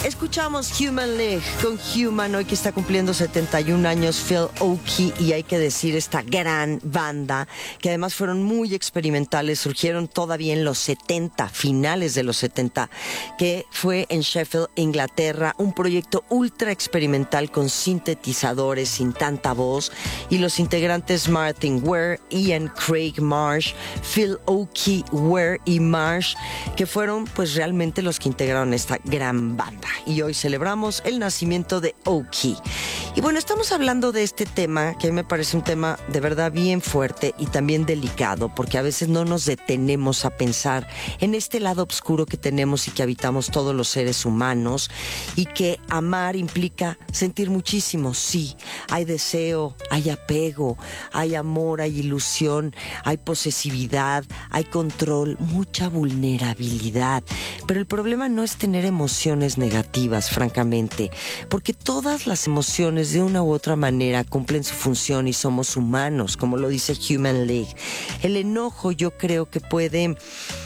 Escuchamos Human League con Human, hoy que está cumpliendo 71 años Phil Oakey, y hay que decir esta gran banda, que además fueron muy experimentales, surgieron todavía en los 70, finales de los 70, que fue en Sheffield, Inglaterra, un proyecto ultra experimental con sintetizadores, sin tanta voz, y los integrantes Martin Ware, Ian Craig Marsh, Phil Oakey, Ware y Marsh, que fueron pues realmente los que integraron esta gran banda. Y hoy celebramos el nacimiento de Oakey. Y bueno, estamos hablando de este tema, que a mí me parece un tema de verdad bien fuerte y también delicado, porque a veces no nos detenemos a pensar en este lado oscuro que tenemos y que habitamos todos los seres humanos, y que amar implica sentir muchísimo. Sí, hay deseo, hay apego, hay amor, hay ilusión, hay posesividad, hay control, mucha vulnerabilidad. Pero el problema no es tener emociones negativas, francamente, porque todas las emociones de una u otra manera cumplen su función y somos humanos, como lo dice Human League. El enojo, yo creo que puede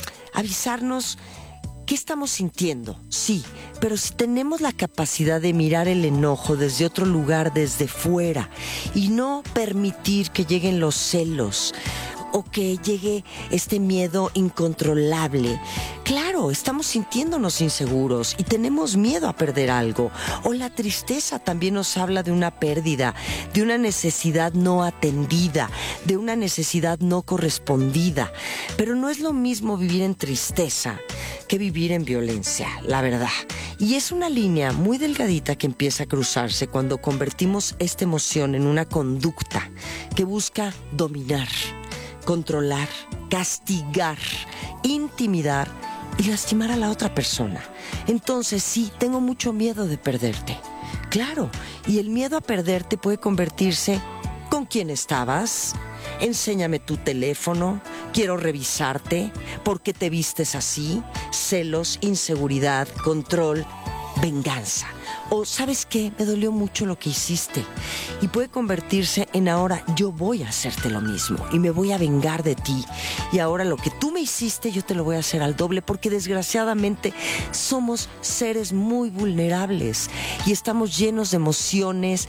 avisarnos qué estamos sintiendo, sí, pero si tenemos la capacidad de mirar el enojo desde otro lugar, desde fuera, y no permitir que lleguen los celos o que llegue este miedo incontrolable. Claro, estamos sintiéndonos inseguros y tenemos miedo a perder algo. O la tristeza también nos habla de una pérdida, de una necesidad no atendida, de una necesidad no correspondida. Pero no es lo mismo vivir en tristeza que vivir en violencia, la verdad. Y es una línea muy delgadita que empieza a cruzarse cuando convertimos esta emoción en una conducta que busca dominar, controlar, castigar, intimidar y lastimar a la otra persona. Entonces sí, tengo mucho miedo de perderte. Claro, y el miedo a perderte puede convertirse: ¿con quién estabas? Enséñame tu teléfono, quiero revisarte, ¿por qué te vistes así? Celos, inseguridad, control, venganza. O ¿sabes qué? Me dolió mucho lo que hiciste. Y puede convertirse en: ahora yo voy a hacerte lo mismo y me voy a vengar de ti. Y ahora lo que tú me hiciste yo te lo voy a hacer al doble, porque desgraciadamente somos seres muy vulnerables y estamos llenos de emociones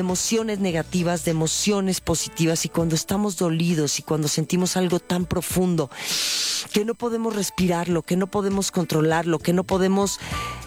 negativas, de emociones positivas. Y cuando estamos dolidos y cuando sentimos algo tan profundo que no podemos respirarlo, que no podemos controlarlo, que no podemos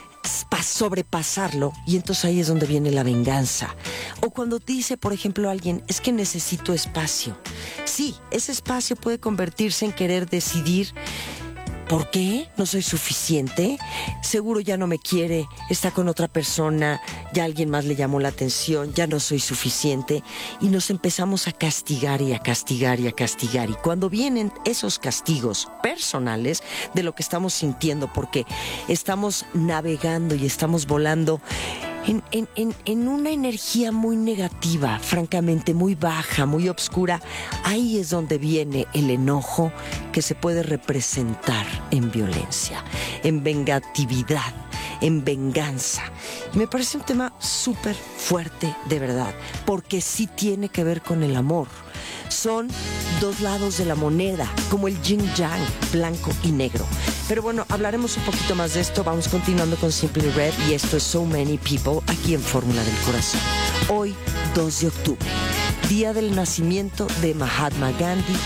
sobrepasarlo, y entonces ahí es donde viene la venganza. O cuando dice, por ejemplo, alguien: es que necesito espacio. Sí, ese espacio puede convertirse en querer decidir: ¿por qué? ¿No soy suficiente? Seguro ya no me quiere, está con otra persona, ya alguien más le llamó la atención, ya no soy suficiente. Y nos empezamos a castigar y a castigar y a castigar. Y cuando vienen esos castigos personales de lo que estamos sintiendo, porque estamos navegando y estamos volando en una energía muy negativa, francamente muy baja, muy oscura, ahí es donde viene el enojo, que se puede representar en violencia, en vengatividad, en venganza. Y me parece un tema súper fuerte, de verdad, porque sí tiene que ver con el amor. Son dos lados de la moneda, como el yin yang, blanco y negro. Pero bueno, hablaremos un poquito más de esto. Vamos continuando con Simply Red, y esto es So Many People, aquí en Fórmula del Corazón. Hoy, 2 de octubre, día del nacimiento de Mahatma Gandhi,